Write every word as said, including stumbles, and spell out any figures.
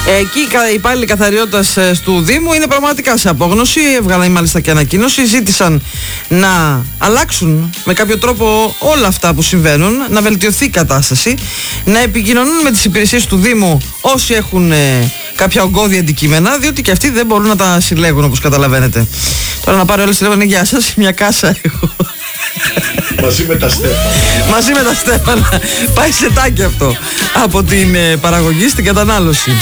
Εκεί οι υπάλληλοι καθαριότητας του Δήμου είναι πραγματικά σε απόγνωση. Έβγαλαν μάλιστα και ανακοίνωση. Ζήτησαν να αλλάξουν με κάποιο τρόπο όλα αυτά που συμβαίνουν, να βελτιωθεί η κατάσταση, να επικοινωνούν με τις υπηρεσίες του Δήμου όσοι έχουν ε, κάποια ογκώδη αντικείμενα, διότι και αυτοί δεν μπορούν να τα συλλέγουν, όπως καταλαβαίνετε. Τώρα να πάρει όλες τηλέφωνο, γεια σας, μια κάσα έχω. Μαζί με τα Στέφανα. Μαζί με τα Στέφανα. Πάει σε τάκι αυτό από την ε, παραγωγή στην κατανάλωση.